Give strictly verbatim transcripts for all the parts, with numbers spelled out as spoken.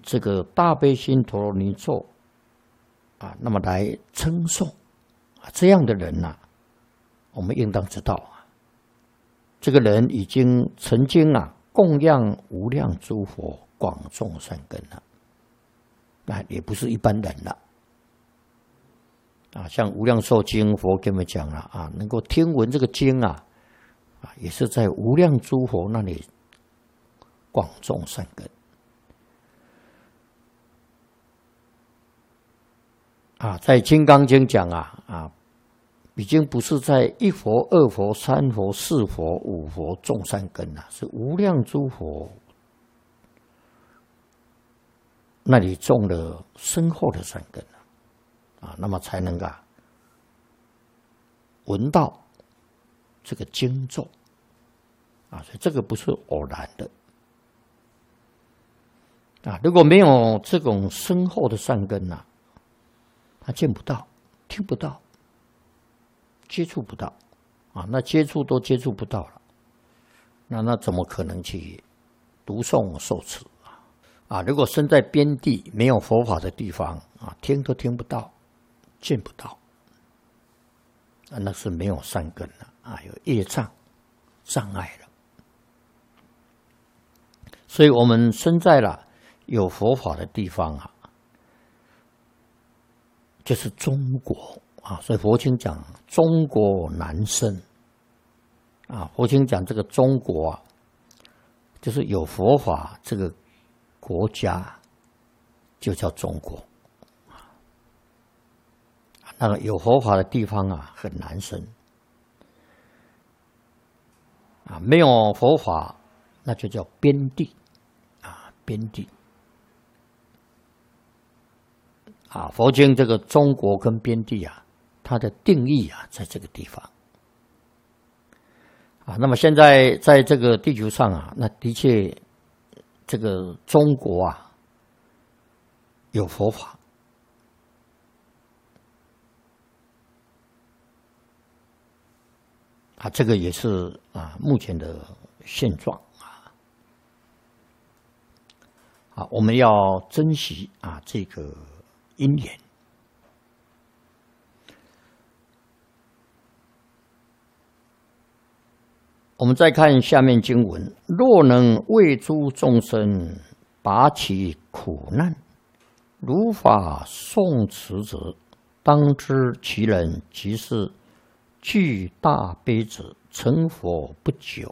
这个大悲心陀罗尼咒啊，那么来称颂啊，这样的人呐、啊，我们应当知道啊，这个人已经曾经啊供养无量诸佛，广种善根了，那也不是一般人了啊。像《无量寿经》，佛给我们讲了啊，能够听闻这个经啊，啊，也是在无量诸佛那里广种善根。啊，在《金刚经》讲啊啊，已经不是在一佛、二佛、三佛、四佛、五佛种善根了，是无量诸佛那里种了深厚的善根了啊，那么才能啊闻到这个经咒啊，所以这个不是偶然的啊。如果没有这种深厚的善根呐、啊，他见不到，听不到，接触不到啊，那接触都接触不到了，那那怎么可能去读诵受持啊？啊，如果身在边地没有佛法的地方啊，听都听不到，见不到，啊，那是没有善根了啊，有业障障碍了。所以我们身在了有佛法的地方啊，就是中国啊，所以佛经讲中国难生啊。佛经讲这个中国啊，就是有佛法这个国家就叫中国啊。那个有佛法的地方啊，很难生啊。没有佛法，那就叫边地啊，边地。啊，佛经这个中国跟边地啊，它的定义啊，在这个地方啊。那么现在在这个地球上啊，那的确这个中国啊有佛法啊，这个也是啊目前的现状啊。啊，我们要珍惜啊这个因缘。我们再看下面经文：若能为诸众生拔其苦难，如法诵持者，当知其人即是具大悲者，成佛不久。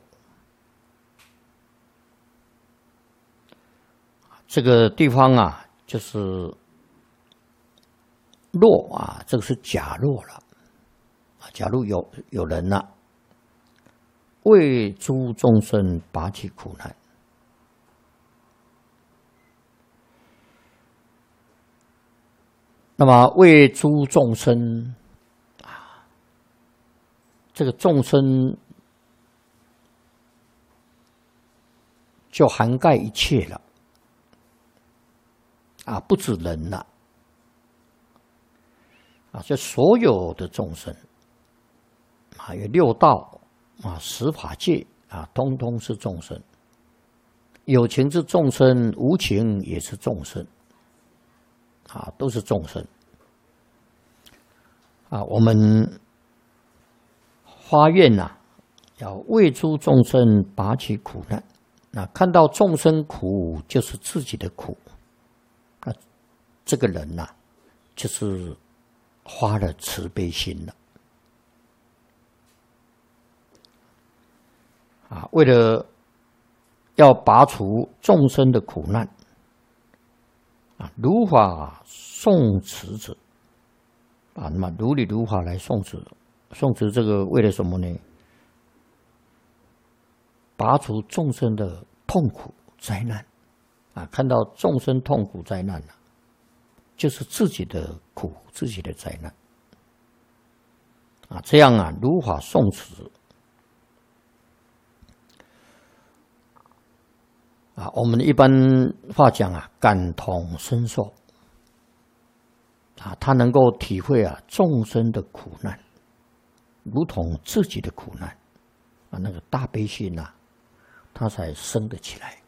这个地方啊，就是若啊，这个是假若了啊。假如有有人呢、啊，为诸众生拔其苦难，那么为诸众生啊，这个众生就涵盖一切了啊，不止人了。啊，这所有的众生啊，有六道啊，十法界啊，通通是众生。有情是众生，无情也是众生，啊，都是众生。啊，我们发愿呐、啊，要为诸众生拔其苦难。那看到众生苦，就是自己的苦。那这个人呐、啊，就是发了慈悲心了啊！为了要拔除众生的苦难啊，如法诵持者啊，那么如理如法来诵持，诵持这个为了什么呢？拔除众生的痛苦灾难啊！看到众生痛苦灾难了、啊，就是自己的苦，自己的灾难啊！这样啊，如法诵持啊，我们一般话讲啊，感同身受啊，他能够体会啊众生的苦难，如同自己的苦难啊，那个大悲心呐、啊，他才生得起来。